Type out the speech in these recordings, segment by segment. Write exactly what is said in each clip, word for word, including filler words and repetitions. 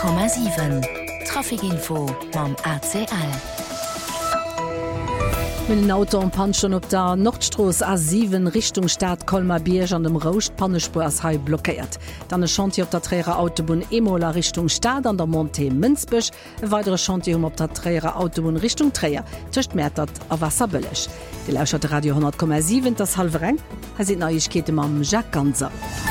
Komma sieben Trafikinfo mam A C L. Mit dem Auto und Pan schon op der Nordstraße A sieben Richtung Stadt Kolmar-Bierge an dem Rost Pannespur as Hai blockiert. Dann ein Chantier op der Träger Autobahn Emola Richtung Stadt an der Monte Münzbüsch. Ein weiteres Chantier op der Träger Autobahn Richtung Träger. Tcht Mätert a Wasserbüllech. Die lauschert Radio hundert Komma sieben, das halbe Rang. Er sieht Neuigkeiten am Jacques Ganser.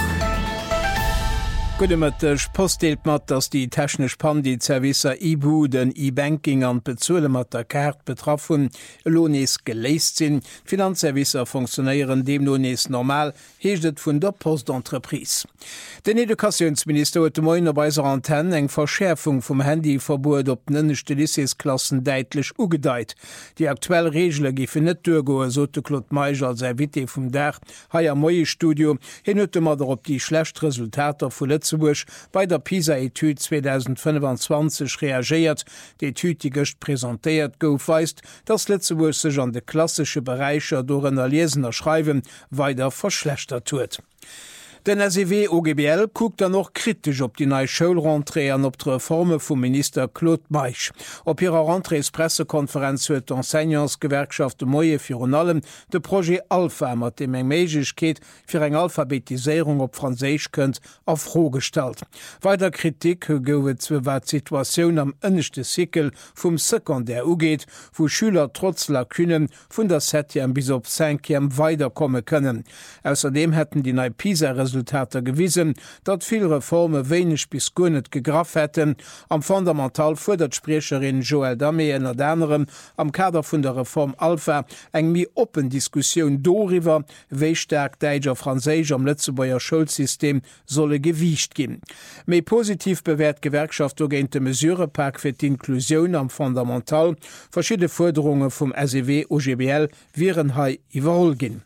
Gudemëttech postdeelt mat, dats die technech Pandit-Servicer E-Bu den E-Banking an Bezuele mat der Kart betraffen, Lohnes geléist sinn, Finanzservicer funktionéieren dem Lohnes normal, heeschtet vun der Postentreprise. Den Edukationsminister huet Moiner beiser Antenne eng Verschärfung vum Handyverbot op nënnechte Lycéesklassen deitlech ugedeit. Die aktuell Regelle gife net duergoe, sote Claude Meiger als Wit vum Dach, haier Moie Studio, hin huete mat op die schlecht Resultater vu Lützeburg bei der PISA-Etude zwanzig fünfundzwanzig reagiert, die Tütigecht präsentiert gouf weist, dass Lützeburg sech an de klassische Bereicher dorenner Lesener Schreiben weiter verschlechtert huet. Den S E W O G B L guckt er noch kritisch op die neue Schulrentrée an op die Reforme vom Minister Claude Meisch. Op ihrer Rentrées-Pressekonferenz huet d'Enseignants-Gewerkschaft de Moie fir an allem de Projekt Alpha mat dem eng Meigkeet fir eng Alphabetisierung op Franzésisch kënnt afrogestalt. Weiter Kritik gouet zwe Situationun am ënnechte Sikel vum Sekondär ugeet, wo Schüler trotz Lakünen vun der Septième bis op Cinquième weiterkomme können. Außerdem hätten die neue PISA Resultate gewiesen, dat viel Reforme wenig bis gunnet gegraf hätten. Am Fundamental fordert Sprecherin Joël Damé en anderem am Kader vun der Reform Alpha eng mi open Diskussion doriwer, wéi stärk Deiger Franzésisch am Lützeburger Schulsystem solle gewiicht gin. Mei positiv bewährt Gewerkschaft ogente Mesurepack fir d'Inklusion am Fundamental, verschiedene Forderungen vom S E W O G B L wären hai iwwerhol gin.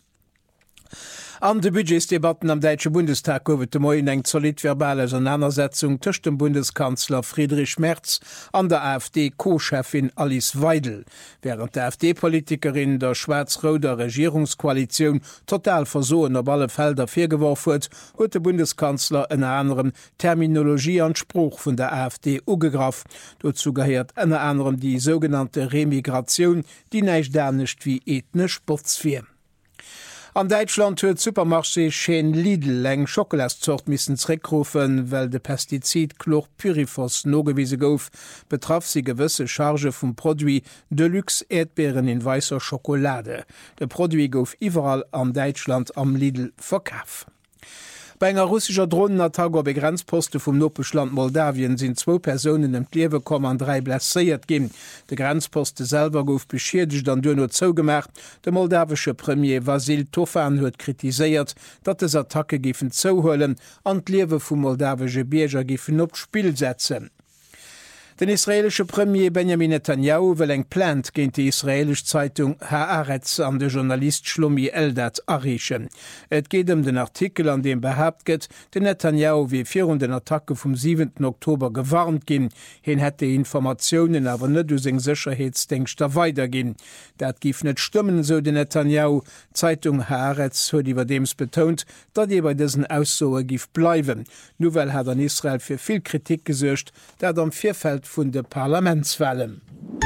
An de Budgetsdebatten am Deutsche Bundestag gowet de Moien eng solid verbale Auseinandersetzung tëcht dem Bundeskanzler Friedrich Merz an der AfD-Co-Chefin Alice Weidel. Während der AfD-Politikerin der schwarz-roter Regierungskoalition total versoen op alle Felder firgeworfen huet, huet de Bundeskanzler en anderem Terminologie an Spruch vun der AfD ugegraf. Dazu gehört en anderem die sogenannte Remigration, die neicht dernecht wie ethnisch Sportsfir. An Deutschland huet Supermarché Chain Lidl eng Schokoladzocht missen zréckrufen, well de Pestizid Chlorpyrifos nogewiese gouf, betraff sie gewësse Charge vum Produit Deluxe Erdbeeren in weißer Schokolade. De Produit gouf iwwerall an Deutschland am Lidl verkaaf. Bei enger russischer Drohnenattaque op Grenzposte vum Nordbeschland Moldawien sind zwo Personen em Kliewe kommen an drei blessiert gin. De Grenzposte selber gouf beschiedigt an dunner zougemerk. De moldawsche Premier Vasil Tofan huet kritiséiert, dat es Attacke giffen zouhhöllen an d'Liewe vum moldawsche Bierger giffen op Spiel setzen. Den israelische Premier Benjamin Netanyahu will eng plant géint die israelisch Zeitung Haaretz an de Journalist Shlomi Eldad erreichen. Et geht um den Artikel, an dem behauptet get, den Netanyahu wie vir den Attacke vom siebenten Oktober gewarnt gin. Hin hätte Informationen awer net du seg Sicherheitsdenkster weitergin. Dat gif net stimmen, so den Netanyahu. Zeitung Haaretz huet iwwer dems betont, dat e bei dessen Aussoe gif bleiwen. Nuwel hat an Israel fir viel Kritik gesuercht, dat am Vierfeld vun de Parlamentswahlen.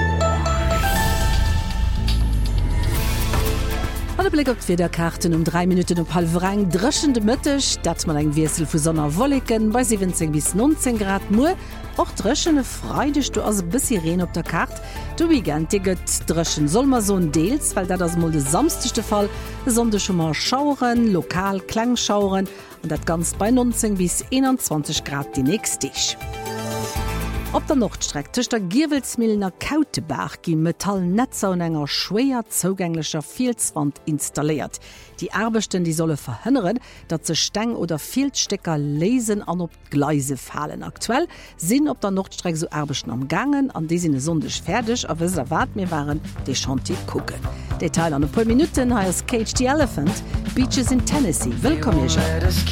Alle Blick op Federkarten um drei Minuten op halvrang drschende Mëttech, dat man eng Wirsel vu Sonner Wolliken bei siebzehn bis neunzehn Grad Mu, och drschene freidech du ass bis Sirene op der Kart. Du weekend gëtt drschen sollmer so deels, weil dat das mal de samstechte Fall, sonde schon mal Schauren, lokal Klangschauren und dat ganz bei neunzehn bis einundzwanzig Grad die nächst dich. Op der Nordstreck tuch der Giwelsmillner Kautebach gi Metallnetzer und enger schwéier zugänglicher Filzwand installiert. Die Arbechten die solle verhënneren, dat ze Steng oder Filzstecker lesen an op Gleise fallen. Aktuell sinn op der Nordstreck so Arbechten am Gangen, an die sinne sondech fertig, a wes erwart mir waren de Chantier kucken. Detail an e paar Minuten heiers Cage the Elephant, Beaches in Tennessee. Willkommen.